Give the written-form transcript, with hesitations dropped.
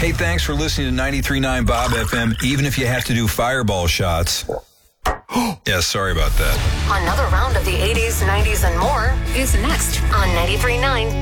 Hey, thanks for listening to 93.9 Bob FM, even if you have to do fireball shots. Yeah, sorry about that. Another round of the 80s, 90s, and more is next on 93.9